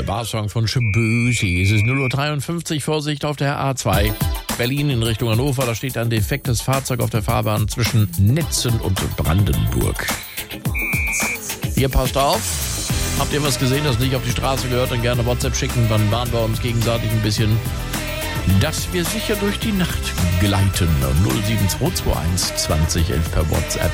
Barsong von Debussy. Es ist 0:53 Uhr, Vorsicht auf der A2. Berlin in Richtung Hannover, da steht ein defektes Fahrzeug auf der Fahrbahn zwischen Netzen und Brandenburg. Ihr passt auf. Habt ihr was gesehen, das nicht auf die Straße gehört, dann gerne WhatsApp schicken, dann warnen wir uns gegenseitig ein bisschen, dass wir sicher durch die Nacht gleiten. 07221 20 11 per WhatsApp.